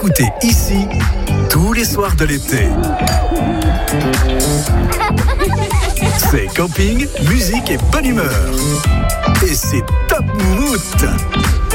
écoutez ici tous les soirs de l'été. C'est camping, musique et bonne humeur. Et c'est Top Moumout.